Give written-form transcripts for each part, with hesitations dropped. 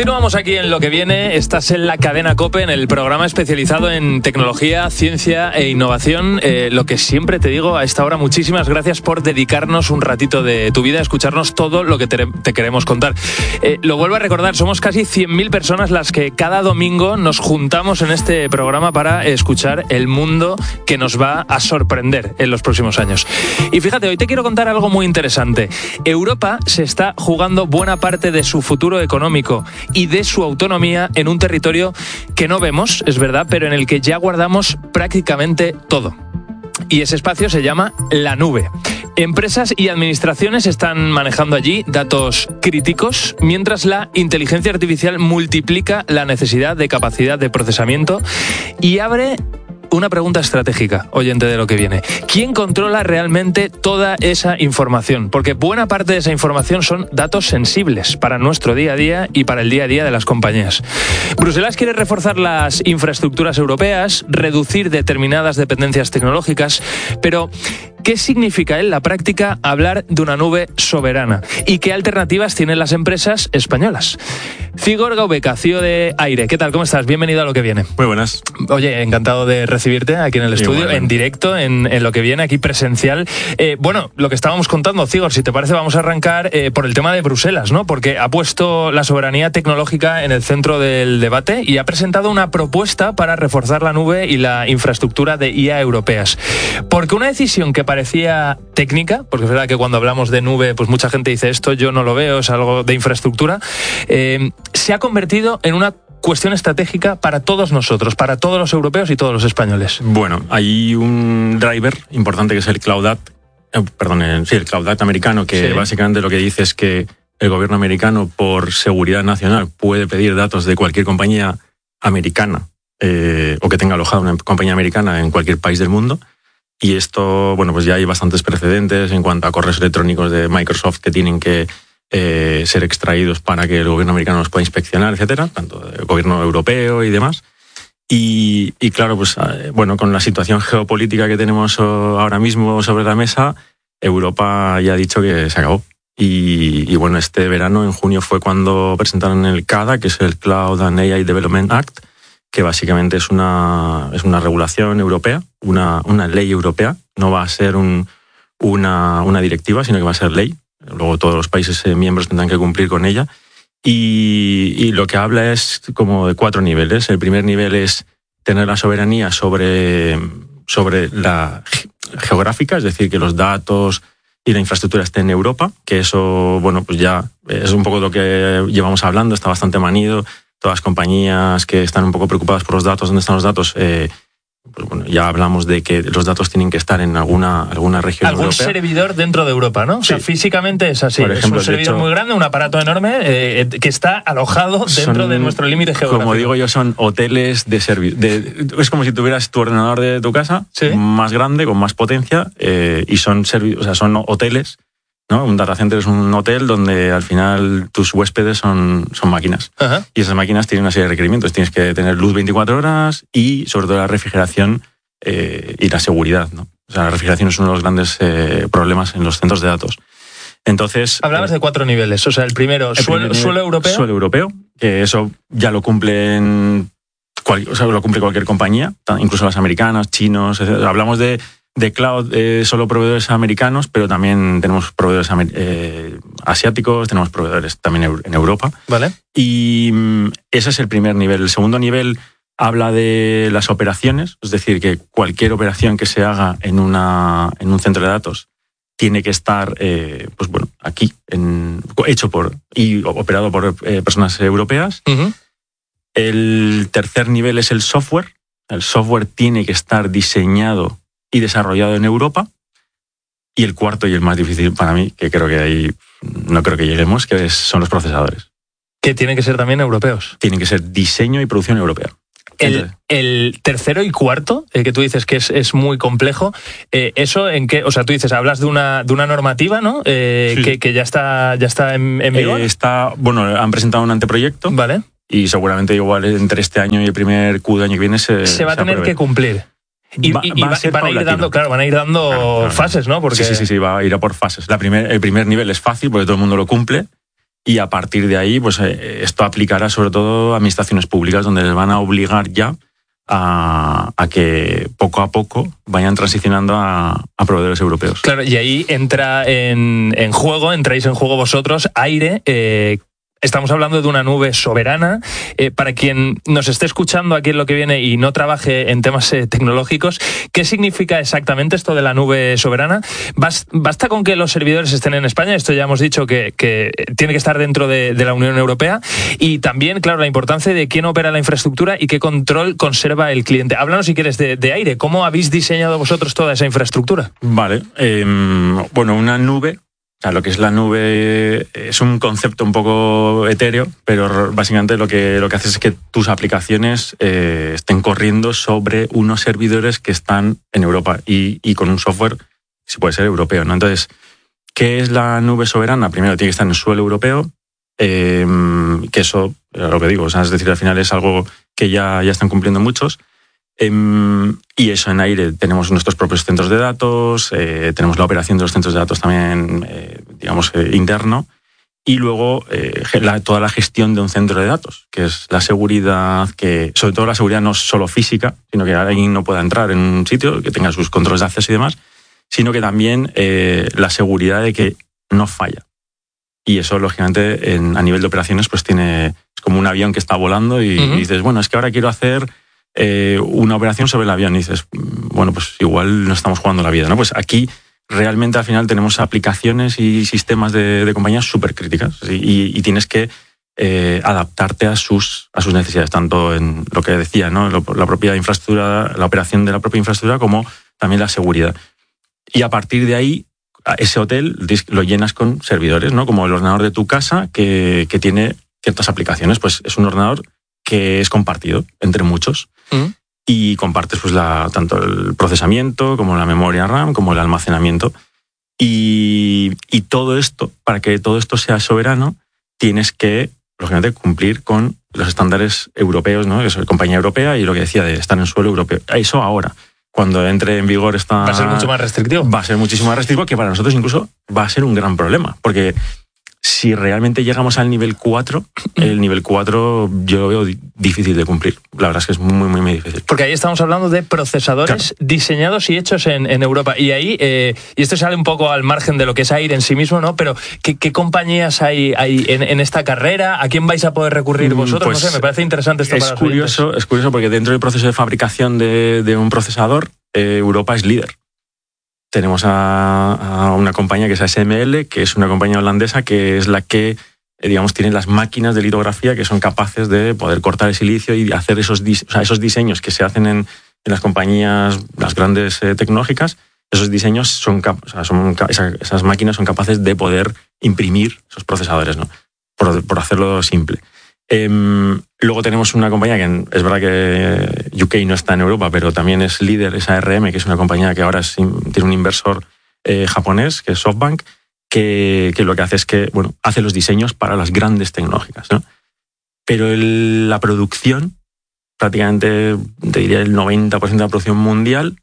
Continuamos aquí en Lo que viene. Estás en la cadena COPE, en el programa especializado en tecnología, ciencia e innovación. Lo que siempre te digo a esta hora, muchísimas gracias por dedicarnos un ratito de tu vida a escucharnos todo lo que te queremos contar. Lo vuelvo a recordar, somos casi 100.000 personas las que cada domingo nos juntamos en este programa para escuchar el mundo que nos va a sorprender en los próximos años. Y fíjate, hoy te quiero contar algo muy interesante. Europa se está jugando buena parte de su futuro económico y de su autonomía en un territorio que no vemos, es verdad, pero en el que ya guardamos prácticamente todo. Y ese espacio se llama la nube. Empresas y administraciones están manejando allí datos críticos, mientras la inteligencia artificial multiplica la necesidad de capacidad de procesamiento y abre una pregunta estratégica, oyente de Lo que viene. ¿Quién controla realmente toda esa información? Porque buena parte de esa información son datos sensibles para nuestro día a día y para el día a día de las compañías. Bruselas quiere reforzar las infraestructuras europeas, reducir determinadas dependencias tecnológicas, pero ¿qué significa en la práctica hablar de una nube soberana? ¿Y qué alternativas tienen las empresas españolas? Figor Gaubeca, CEO de Aire. ¿Qué tal? ¿Cómo estás? Bienvenido a Lo que viene. Muy buenas. Oye, encantado de recibirte aquí en el estudio, en directo, en Lo que viene, aquí presencial. Bueno, lo que estábamos contando, Figor, si te parece, vamos a arrancar por el tema de Bruselas, ¿no? Porque ha puesto la soberanía tecnológica en el centro del debate y ha presentado una propuesta para reforzar la nube y la infraestructura de IA europeas. Porque una decisión que parecía técnica, porque es verdad que cuando hablamos de nube, pues mucha gente dice esto, yo no lo veo, es algo de infraestructura, se ha convertido en una cuestión estratégica para todos nosotros, para todos los europeos y todos los españoles. Bueno, hay un driver importante que es el Cloud Act, el Cloud Act americano, que básicamente lo que dice es que el gobierno americano, por seguridad nacional, puede pedir datos de cualquier compañía americana o que tenga alojada una compañía americana en cualquier país del mundo. Y esto, bueno, pues ya hay bastantes precedentes en cuanto a correos electrónicos de Microsoft que tienen que ser extraídos para que el gobierno americano los pueda inspeccionar, etcétera, tanto el gobierno europeo y demás. Y claro, pues bueno, con la situación geopolítica que tenemos ahora mismo sobre la mesa, Europa ya ha dicho que se acabó. Y bueno, este verano, en junio, fue cuando presentaron el CADA, que es el Cloud and AI Development Act, que básicamente es una regulación europea, una ley europea. No va a ser una directiva, sino que va a ser ley. Luego todos los países miembros tendrán que cumplir con ella. Y lo que habla es como de 4 niveles. El primer nivel es tener la soberanía sobre la geográfica, es decir, que los datos y la infraestructura estén en Europa, que eso, bueno, pues ya es un poco lo que llevamos hablando, está bastante manido. Todas las compañías que están un poco preocupadas por los datos, ¿dónde están los datos? Pues bueno, ya hablamos de que los datos tienen que estar en alguna región europea. Algún servidor dentro de Europa, ¿no? O sea, físicamente es así. Por ejemplo, es un servidor muy grande, un aparato enorme que está alojado dentro de nuestro límite geográfico. Como digo yo, son hoteles de servicio. Es como si tuvieras tu ordenador de tu casa, más grande, con más potencia, y son hoteles, ¿no? Un data center es un hotel donde al final tus huéspedes son máquinas. Ajá. Y esas máquinas tienen una serie de requerimientos. Tienes que tener luz 24 horas y sobre todo la refrigeración y la seguridad, ¿no? O sea, la refrigeración es uno de los grandes problemas en los centros de datos. Entonces, hablabas de 4 niveles. O sea, el primero, suelo europeo. Suelo europeo, que eso ya lo cumplen lo cumple cualquier compañía, incluso las americanas, chinos, etc. Hablamos de cloud, solo proveedores americanos, pero también tenemos proveedores asiáticos, tenemos proveedores también en Europa. Vale. Y ese es el primer nivel. El segundo nivel habla de las operaciones, es decir, que cualquier operación que se haga en un centro de datos tiene que estar pues bueno, aquí, hecho y operado por personas europeas. Uh-huh. El tercer nivel es el software. El software tiene que estar diseñado y desarrollado en Europa. Y el cuarto y el más difícil para mí, que creo que ahí no creo que lleguemos, son los procesadores. Que tienen que ser también europeos. Tienen que ser diseño y producción europea. El tercero y cuarto, que tú dices que es muy complejo, ¿eso en qué? O sea, tú dices, hablas de una normativa, ¿no? Sí. Que ya está en vigor. Han presentado un anteproyecto. Vale. Y seguramente igual entre este año y el primer Q del año que viene se va a tener que cumplir. Y van a ir dando fases, ¿no? Porque sí, va a ir a por fases. El primer nivel es fácil porque todo el mundo lo cumple. y a partir de ahí, pues esto aplicará sobre todo a administraciones públicas, donde les van a obligar ya a que poco a poco vayan transicionando a proveedores europeos. Claro, y ahí entráis en juego vosotros, Aire. Estamos hablando de una nube soberana. Para quien nos esté escuchando aquí en Lo que Viene y no trabaje en temas tecnológicos, ¿qué significa exactamente esto de la nube soberana? ¿Basta con que los servidores estén en España? Esto ya hemos dicho que tiene que estar dentro de la Unión Europea. Y también, claro, la importancia de quién opera la infraestructura y qué control conserva el cliente. Háblanos, si quieres, de Aire. ¿Cómo habéis diseñado vosotros toda esa infraestructura? Vale. Bueno, una nube... O sea, lo que es la nube es un concepto un poco etéreo, pero básicamente lo que hace es que tus aplicaciones estén corriendo sobre unos servidores que están en Europa y con un software, si puede ser europeo, ¿no? Entonces, ¿qué es la nube soberana? Primero, tiene que estar en el suelo europeo, que eso, lo que digo, o sea, es decir, al final es algo que ya están cumpliendo muchos. Y eso, en Aire tenemos nuestros propios centros de datos, tenemos la operación de los centros de datos también, interno, y luego toda la gestión de un centro de datos, que es la seguridad, que sobre todo la seguridad no es solo física, sino que alguien no pueda entrar en un sitio, que tenga sus controles de acceso y demás, sino que también la seguridad de que no falla. Y eso, lógicamente, a nivel de operaciones, pues es como un avión que está volando y dices, bueno, es que ahora quiero hacer una operación sobre el avión, y dices, bueno, pues igual no estamos jugando la vida, ¿no? Pues aquí realmente al final tenemos aplicaciones y sistemas de compañías súper críticas y tienes que adaptarte a sus necesidades, tanto en lo que decía, ¿no? La propia infraestructura, la operación de la propia infraestructura, como también la seguridad. Y a partir de ahí, ese hotel lo llenas con servidores, ¿no? Como el ordenador de tu casa que tiene ciertas aplicaciones, pues es un ordenador que es compartido entre muchos. Y compartes pues tanto el procesamiento como la memoria RAM, como el almacenamiento. Y todo esto, para que todo esto sea soberano, tienes que, lógicamente, cumplir con los estándares europeos, ¿no? Eso es compañía europea y lo que decía de estar en suelo europeo. Eso ahora, cuando entre en vigor esta... ¿Va a ser mucho más restrictivo? Va a ser muchísimo más restrictivo, que para nosotros incluso va a ser un gran problema, porque si realmente llegamos al nivel 4, el nivel 4 yo lo veo difícil de cumplir. La verdad es que es muy, muy, muy difícil. Porque ahí estamos hablando de procesadores diseñados y hechos en Europa. Y ahí, y esto sale un poco al margen de lo que es Aire en sí mismo, ¿no? Pero, ¿qué compañías hay en esta carrera? ¿A quién vais a poder recurrir vosotros? Pues, no sé, me parece interesante esto para los oyentes. Es curioso porque dentro del proceso de fabricación de un procesador, Europa es líder. Tenemos a una compañía que es ASML, que es una compañía holandesa que es la que, digamos, tiene las máquinas de litografía que son capaces de poder cortar el silicio y hacer esos diseños que se hacen en las compañías, las grandes tecnológicas. Esos diseños esas máquinas son capaces de poder imprimir esos procesadores, ¿no? Por hacerlo simple. Luego tenemos una compañía que es verdad que UK no está en Europa, pero también es líder, es ARM, que es una compañía que ahora tiene un inversor japonés, que es SoftBank, que lo que hace es que, bueno, hace los diseños para las grandes tecnológicas, ¿no? Pero la producción, prácticamente, te diría el 90% de la producción mundial,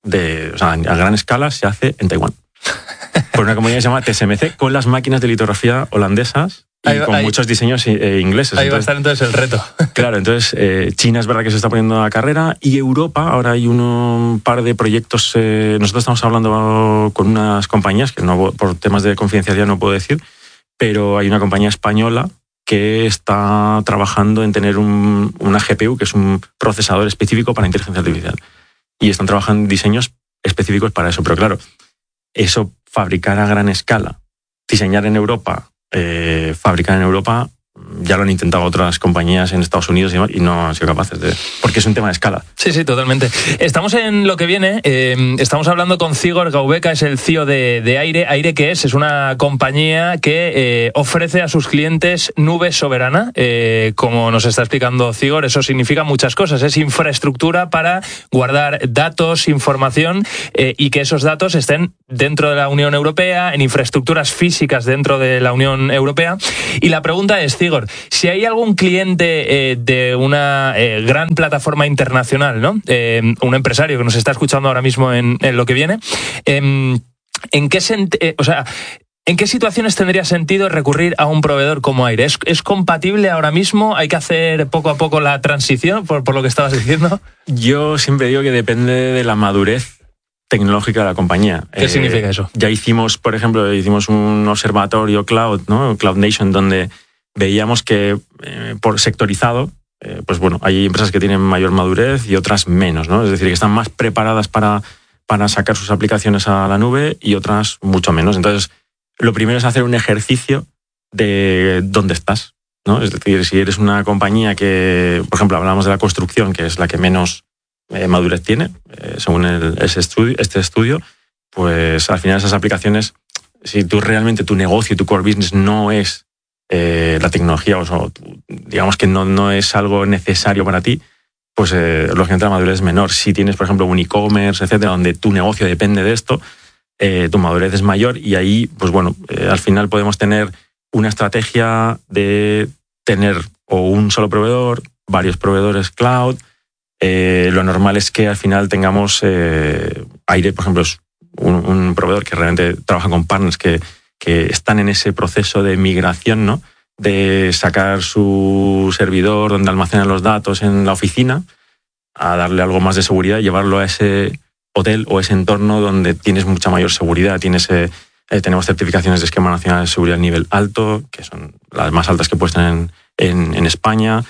a gran escala, se hace en Taiwán. Por una compañía que se llama TSMC, con las máquinas de litografía holandesas, y con muchos diseños ingleses. Ahí va a estar entonces el reto. Claro, entonces China es verdad que se está poniendo a carrera, y Europa, ahora hay un par de proyectos. Nosotros estamos hablando con unas compañías que por temas de confidencialidad no puedo decir, pero hay una compañía española que está trabajando en tener una GPU, que es un procesador específico para inteligencia artificial. Y están trabajando en diseños específicos para eso. Pero claro, eso, fabricar a gran escala, diseñar en Europa, fabricar en Europa, ya lo han intentado otras compañías en Estados Unidos y no han sido capaces porque es un tema de escala. Sí, totalmente. Estamos en Lo que Viene, estamos hablando con Zigor Gaubeca, es el CEO de Aire. Aire, ¿qué es? Es una compañía que ofrece a sus clientes nube soberana. Como nos está explicando Zigor, eso significa muchas cosas. Es infraestructura para guardar datos, información, y que esos datos estén dentro de la Unión Europea, en infraestructuras físicas dentro de la Unión Europea. Y la pregunta es, Zigor, si hay algún cliente de una gran plataforma internacional, ¿no? Un empresario que nos está escuchando ahora mismo en Lo que Viene, ¿en ¿En qué situaciones tendría sentido recurrir a un proveedor como Aire? ¿Es compatible ahora mismo? ¿Hay que hacer poco a poco la transición, por lo que estabas diciendo? Yo siempre digo que depende de la madurez tecnológica de la compañía. ¿Qué significa eso? Ya hicimos, por ejemplo, un observatorio cloud, ¿no? Cloud Nation, donde veíamos que por sectorizado, pues bueno, hay empresas que tienen mayor madurez y otras menos, ¿no? Es decir, que están más preparadas para sacar sus aplicaciones a la nube y otras mucho menos. Entonces, lo primero es hacer un ejercicio de dónde estás, ¿no? Es decir, si eres una compañía que, por ejemplo, hablamos de la construcción, que es la que menos madurez tiene, según este estudio, pues al final esas aplicaciones, si tú realmente tu negocio, tu core business no es la tecnología, o digamos que no es algo necesario para ti, pues lógicamente la madurez es menor. Si tienes, por ejemplo, un e-commerce, etcétera, donde tu negocio depende de esto, tu madurez es mayor y ahí, pues bueno, al final podemos tener una estrategia de tener o un solo proveedor, varios proveedores cloud. Lo normal es que al final tengamos Aire, por ejemplo, es un proveedor que realmente trabaja con partners que están en ese proceso de migración, ¿no? De sacar su servidor donde almacenan los datos en la oficina, a darle algo más de seguridad y llevarlo a ese hotel o ese entorno donde tienes mucha mayor seguridad. Tenemos certificaciones de Esquema Nacional de Seguridad a nivel alto, que son las más altas que puedes tener en España,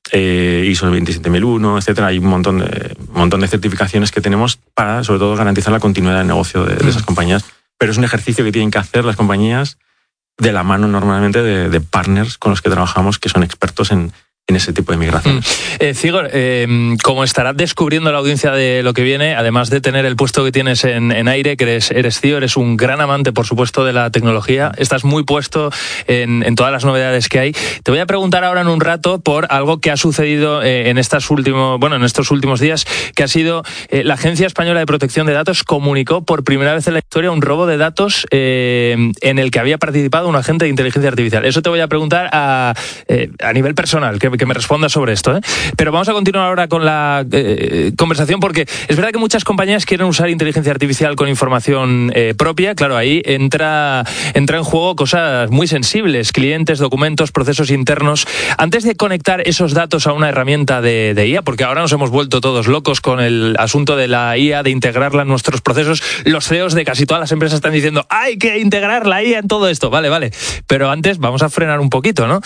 ISO 27001, etcétera. Hay un montón de certificaciones que tenemos para, sobre todo, garantizar la continuidad del negocio de esas compañías. Pero es un ejercicio que tienen que hacer las compañías de la mano normalmente de partners con los que trabajamos, que son expertos en ese tipo de migraciones. Cigor, como estarás descubriendo la audiencia de lo que viene, además de tener el puesto que tienes en Aire, que eres CEO, eres un gran amante, por supuesto, de la tecnología, estás muy puesto en todas las novedades que hay. Te voy a preguntar ahora en un rato por algo que ha sucedido en estos últimos días, que ha sido la Agencia Española de Protección de Datos comunicó por primera vez en la historia un robo de datos en el que había participado un agente de inteligencia artificial. Eso te voy a preguntar a nivel personal, que me responda sobre esto, ¿eh? Pero vamos a continuar ahora con la conversación, porque es verdad que muchas compañías quieren usar inteligencia artificial con información propia. Claro, ahí entra en juego cosas muy sensibles, clientes, documentos, procesos internos. Antes de conectar esos datos a una herramienta de IA, porque ahora nos hemos vuelto todos locos con el asunto de la IA, de integrarla en nuestros procesos, los CEOs de casi todas las empresas están diciendo hay que integrar la IA en todo esto. Vale. Pero antes vamos a frenar un poquito, ¿no?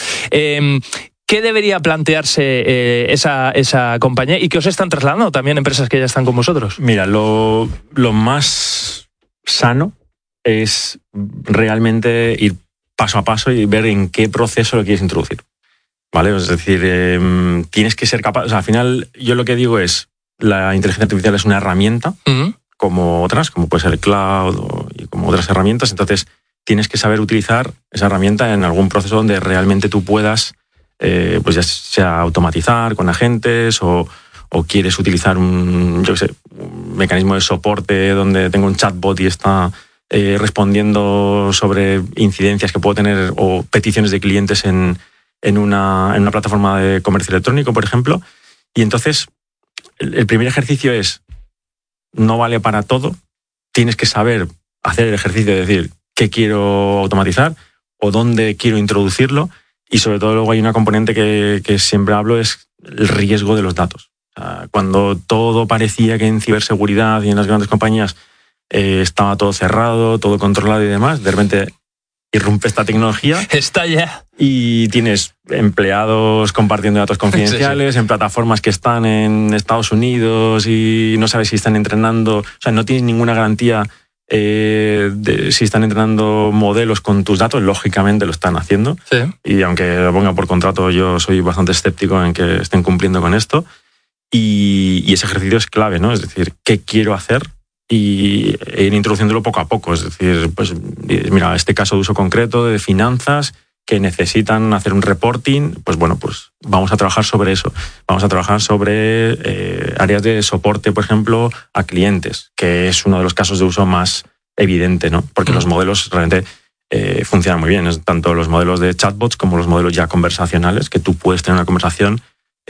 ¿Qué debería plantearse esa compañía y qué os están trasladando también empresas que ya están con vosotros? Mira, lo más sano es realmente ir paso a paso y ver en qué proceso lo quieres introducir, ¿vale? Es decir, tienes que ser capaz... O sea, al final, yo lo que digo es, la inteligencia artificial es una herramienta, como otras, como puede ser el cloud y como otras herramientas. Entonces, tienes que saber utilizar esa herramienta en algún proceso donde realmente tú puedas... pues ya sea automatizar con agentes o quieres utilizar un mecanismo de soporte donde tengo un chatbot y está respondiendo sobre incidencias que puedo tener o peticiones de clientes en una plataforma de comercio electrónico, por ejemplo. Y entonces el primer ejercicio es, no vale para todo, tienes que saber hacer el ejercicio de decir qué quiero automatizar o dónde quiero introducirlo. Y sobre todo luego hay una componente que siempre hablo, es el riesgo de los datos. O sea, cuando todo parecía que en ciberseguridad y en las grandes compañías estaba todo cerrado, todo controlado y demás, de repente irrumpe esta tecnología. Estalla. Y tienes empleados compartiendo datos confidenciales en plataformas que están en Estados Unidos y no sabes si están entrenando. O sea, no tienes ninguna garantía si están entrenando modelos con tus datos. Lógicamente lo están haciendo, sí. Y aunque lo ponga por contrato, yo soy bastante escéptico en que estén cumpliendo con esto, y ese ejercicio es clave, ¿no? Es decir, ¿qué quiero hacer? Y ir introduciéndolo poco a poco. Es decir, pues mira, este caso de uso concreto de finanzas que necesitan hacer un reporting, pues bueno, pues vamos a trabajar sobre eso. Vamos a trabajar sobre áreas de soporte, por ejemplo, a clientes, que es uno de los casos de uso más evidente, ¿no? Porque los modelos realmente funcionan muy bien. Tanto los modelos de chatbots como los modelos ya conversacionales, que tú puedes tener una conversación,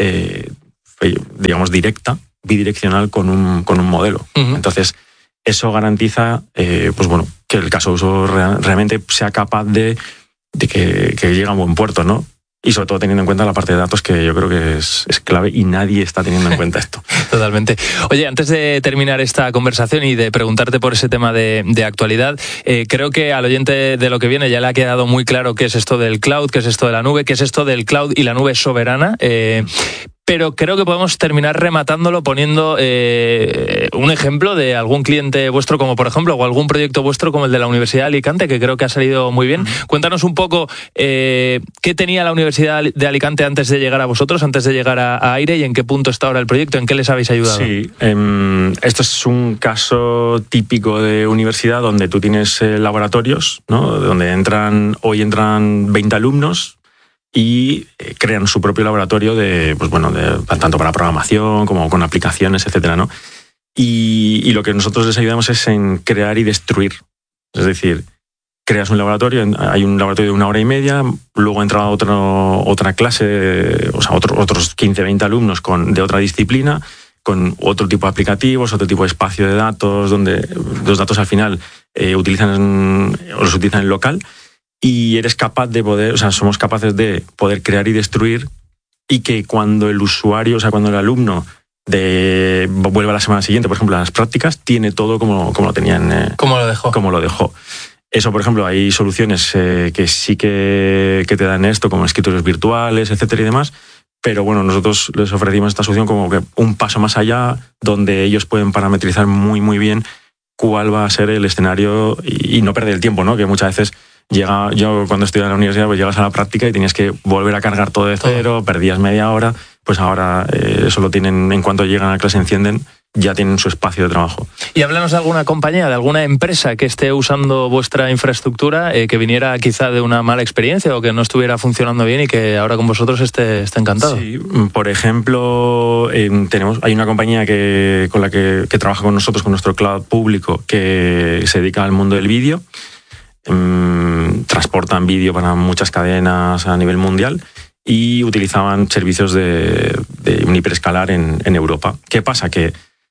digamos, directa, bidireccional con un modelo. Entonces, eso garantiza, pues bueno, que el caso de uso realmente sea capaz de que llegue a buen puerto, ¿no? Y sobre todo teniendo en cuenta la parte de datos, que yo creo que es clave y nadie está teniendo en cuenta esto. Totalmente. Oye, antes de terminar esta conversación y de preguntarte por ese tema de actualidad, creo que al oyente de lo que viene ya le ha quedado muy claro qué es esto del cloud, qué es esto de la nube, qué es esto del cloud y la nube soberana. Pero creo que podemos terminar rematándolo poniendo un ejemplo de algún cliente vuestro, como por ejemplo, o algún proyecto vuestro como el de la Universidad de Alicante, que creo que ha salido muy bien. Cuéntanos un poco qué tenía la Universidad de Alicante antes de llegar a vosotros, antes de llegar a Aire, y en qué punto está ahora el proyecto, en qué les habéis ayudado. Sí, esto es un caso típico de universidad donde tú tienes laboratorios, ¿no? Donde hoy entran 20 alumnos, y crean su propio laboratorio tanto para programación como con aplicaciones, etcétera, ¿no? Y lo que nosotros les ayudamos es en crear y destruir. Es decir, creas un laboratorio, hay un laboratorio de 1 hora y media, luego entra otra clase, o sea, otros 15, 20 alumnos de otra disciplina, con otro tipo de aplicativos, otro tipo de espacio de datos, donde los datos al final los utilizan en local. Y eres capaz de somos capaces de poder crear y destruir, y que cuando el usuario, cuando el alumno vuelva la semana siguiente, por ejemplo, a las prácticas, tiene todo como lo tenían. ¿Cómo lo dejó? Como lo dejó. Eso, por ejemplo, hay soluciones que sí que te dan esto, como escritorios virtuales, etcétera y demás. Pero bueno, nosotros les ofrecimos esta solución como que un paso más allá, donde ellos pueden parametrizar muy, muy bien cuál va a ser el escenario y no perder el tiempo, ¿no? Que muchas veces yo cuando estudiaba en la universidad, pues llegas a la práctica y tenías que volver a cargar todo de cero, perdías media hora, pues ahora eso lo tienen, en cuanto llegan a la clase, encienden, ya tienen su espacio de trabajo. Y háblanos de alguna compañía, de alguna empresa que esté usando vuestra infraestructura, que viniera quizá de una mala experiencia o que no estuviera funcionando bien y que ahora con vosotros esté encantado. Sí, por ejemplo, hay una compañía con la que trabaja con nosotros, con nuestro cloud público, que se dedica al mundo del vídeo. Transportan vídeo para muchas cadenas a nivel mundial y utilizaban servicios de un hiperescalar en Europa. ¿Qué pasa? Que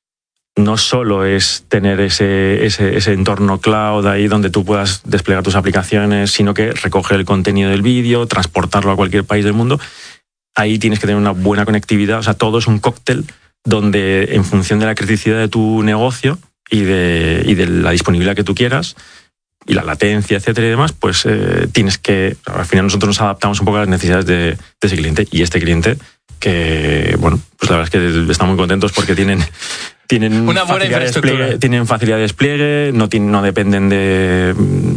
no solo es tener ese entorno cloud ahí donde tú puedas desplegar tus aplicaciones, sino que recoger el contenido del vídeo, transportarlo a cualquier país del mundo. Ahí tienes que tener una buena conectividad. O sea, todo es un cóctel donde, en función de la criticidad de tu negocio y de la disponibilidad que tú quieras, y la latencia, etcétera y demás, pues tienes que... Al final nosotros nos adaptamos un poco a las necesidades de ese cliente. Y este cliente, que, bueno, pues la verdad es que están muy contentos porque tienen una buena infraestructura. Tienen facilidad de despliegue, no dependen de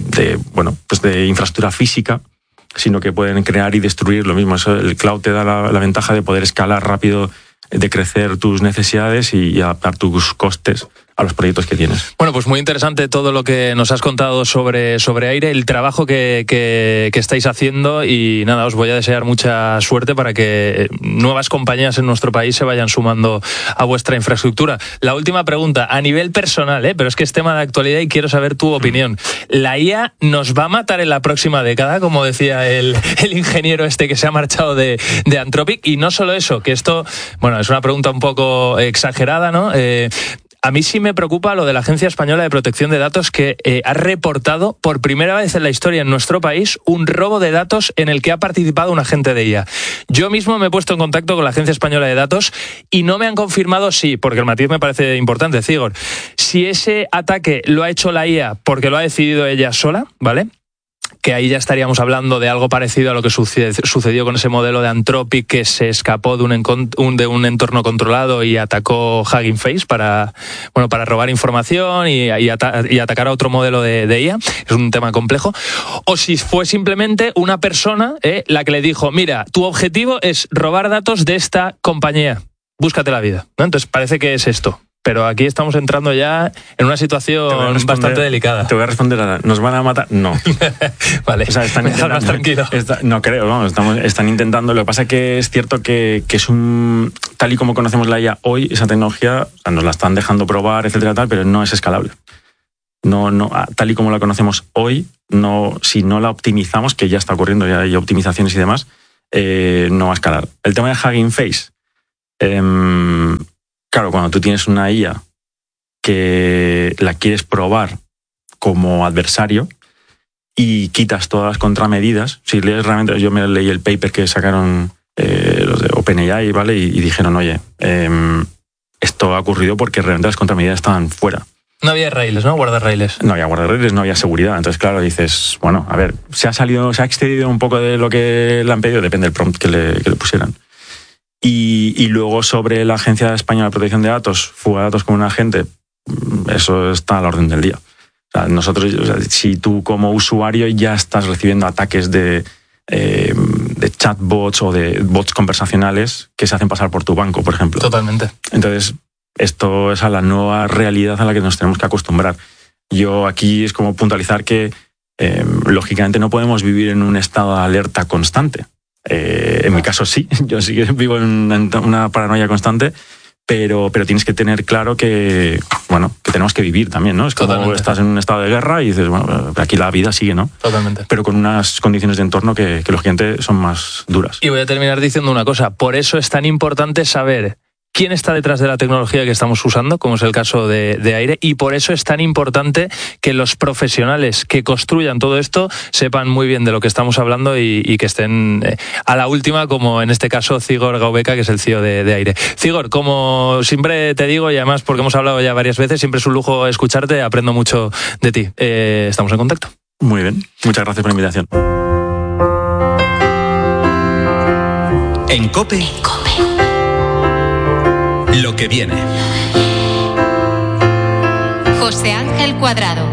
infraestructura física, sino que pueden crear y destruir lo mismo. El cloud te da la ventaja de poder escalar rápido, de crecer tus necesidades y adaptar tus costes a los proyectos que tienes. Bueno, pues muy interesante todo lo que nos has contado sobre Aire, el trabajo que estáis haciendo, y nada, os voy a desear mucha suerte para que nuevas compañías en nuestro país se vayan sumando a vuestra infraestructura. La última pregunta, a nivel personal, pero es que es tema de actualidad y quiero saber tu opinión. ¿La IA nos va a matar en la próxima década, como decía el ingeniero que se ha marchado de Anthropic? Y no solo eso, que esto, bueno, es una pregunta un poco exagerada, ¿no? A mí sí me preocupa lo de la Agencia Española de Protección de Datos, que ha reportado por primera vez en la historia en nuestro país un robo de datos en el que ha participado un agente de IA. Yo mismo me he puesto en contacto con la Agencia Española de Datos y no me han confirmado porque el matiz me parece importante, Zigor, si ese ataque lo ha hecho la IA porque lo ha decidido ella sola, ¿vale? Que ahí ya estaríamos hablando de algo parecido a lo que sucedió con ese modelo de Anthropic, que se escapó de un entorno controlado y atacó Hugging Face para robar información y atacar a otro modelo de IA. Es un tema complejo. O si fue simplemente una persona la que le dijo, mira, tu objetivo es robar datos de esta compañía, búscate la vida, ¿no? Entonces parece que es esto. Pero aquí estamos entrando ya en una situación bastante delicada. Te voy a responder ¿nos van a matar? No. Vale, o sea, están intentando, más tranquilo. No creo, vamos, están intentando. Lo que pasa es que es cierto que es tal y como conocemos la IA hoy, esa tecnología, o sea, nos la están dejando probar, etcétera, tal, pero no es escalable. No, tal y como la conocemos hoy, si no la optimizamos, que ya está ocurriendo, ya hay optimizaciones y demás, no va a escalar. El tema de Hugging Face... Claro, cuando tú tienes una IA que la quieres probar como adversario y quitas todas las contramedidas. Si lees realmente, yo me leí el paper que sacaron los de OpenAI, ¿vale? Y dijeron, oye, esto ha ocurrido porque realmente las contramedidas estaban fuera. No había raíles, ¿no? Guardarraíles. No había guardarraíles, no había seguridad. Entonces, claro, dices, bueno, a ver, se ha excedido un poco de lo que le han pedido, depende del prompt que le pusieran. Y luego sobre la Agencia Española de Protección de Datos, fuga de datos con un agente, eso está a la orden del día. O sea, nosotros, si tú como usuario ya estás recibiendo ataques de chatbots o de bots conversacionales que se hacen pasar por tu banco, por ejemplo. Totalmente. Entonces, esto es a la nueva realidad a la que nos tenemos que acostumbrar. Yo aquí es como puntualizar que, lógicamente, no podemos vivir en un estado de alerta constante. En mi caso sí, yo sí que vivo en una paranoia constante, pero tienes que tener claro que, bueno, que tenemos que vivir también, ¿no? Es como Totalmente. Estás en un estado de guerra y dices, bueno, aquí la vida sigue, ¿no? Totalmente. Pero con unas condiciones de entorno que lógicamente son más duras. Y voy a terminar diciendo una cosa. Por eso es tan importante saber quién está detrás de la tecnología que estamos usando, como es el caso de Aire, y por eso es tan importante que los profesionales que construyan todo esto sepan muy bien de lo que estamos hablando y que estén a la última, como en este caso Zigor Gaubeca, que es el CEO de Aire. Zigor, como siempre te digo, y además porque hemos hablado ya varias veces, siempre es un lujo escucharte, aprendo mucho de ti. Estamos en contacto. Muy bien, muchas gracias por la invitación. En COPE. Lo que viene. José Ángel Cuadrado.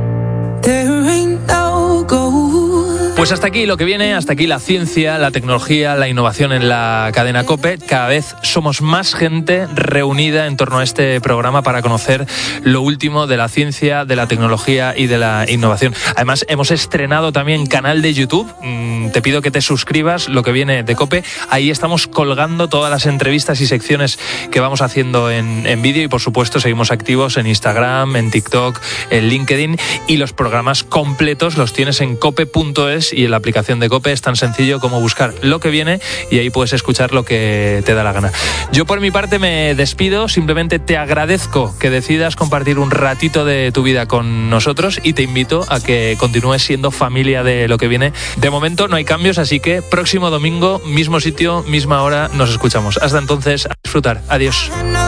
Pues hasta aquí lo que viene, hasta aquí la ciencia, la tecnología, la innovación en la cadena COPE. Cada vez somos más gente reunida en torno a este programa para conocer lo último de la ciencia, de la tecnología y de la innovación. Además, hemos estrenado también canal de YouTube. Te pido que te suscribas, lo que viene de COPE. Ahí estamos colgando todas las entrevistas y secciones que vamos haciendo en vídeo y, por supuesto, seguimos activos en Instagram, en TikTok, en LinkedIn, y los programas completos los tienes en cope.es y en la aplicación de COPE. Es tan sencillo como buscar lo que viene y ahí puedes escuchar lo que te da la gana. Yo por mi parte me despido, simplemente te agradezco que decidas compartir un ratito de tu vida con nosotros y te invito a que continúes siendo familia de lo que viene. De momento no hay cambios, así que próximo domingo, mismo sitio, misma hora, nos escuchamos. Hasta entonces, a disfrutar. Adiós.